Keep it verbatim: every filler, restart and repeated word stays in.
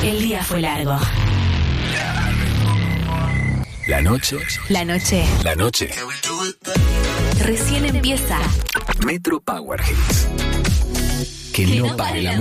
El día fue largo. La noche. La noche. La noche. Recién empieza. Metro Power Hits. Que, que no pare la música.